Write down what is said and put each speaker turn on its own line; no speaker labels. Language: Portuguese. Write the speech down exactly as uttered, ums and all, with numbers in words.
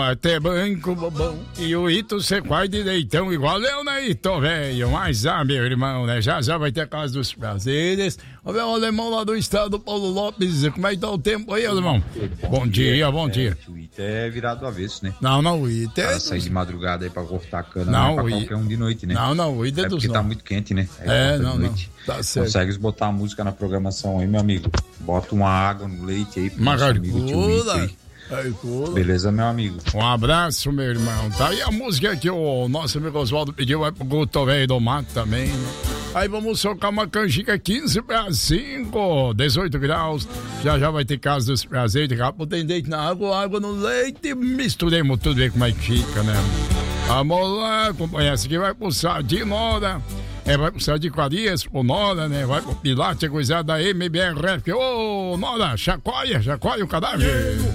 Até banco bobão e o Ito cê quase de leitão igual eu, né, Ito, velho? Mas, ah, meu irmão, né? Já já vai ter a Casa dos Prazeres. Ó, meu alemão lá do estado, Paulo Lopes. Como é que tá o tempo aí, alemão?
Bom,
bom dia, dia, bom
é,
dia.
O Ito é virado do avesso, né?
Não, não, o Ito é.
Sair de madrugada aí pra cortar a cana,
não,
não é pra
o
qualquer um de noite, né?
Não, não, o Ito é,
é
dos
porque
não.
tá muito quente, né?
É,
é
não, não.
Tá certo. Consegues botar a música na programação aí, meu amigo? Bota uma água no leite aí pro nosso amigo tio Ito aí. Beleza, meu amigo?
Um abraço, meu irmão. Tá aí a música que o nosso amigo Oswaldo pediu, vai pro Guto Velho do Mato também, né? Aí vamos socar uma canjica quinze para cinco, dezoito graus. Já já vai ter Casa dos Prazeres. Daqui a pouco tem leite na água, água no leite. Misturemos tudo, ver como é que fica, né? Vamos lá, companheiro. Essa aqui vai pro Sadinora. É, vai pro Sadi Quarias, pro Nora, né? Vai pro Pilate, coisa da M B R F. Ô, Nora, chacoalha, chacoalha o cadáver.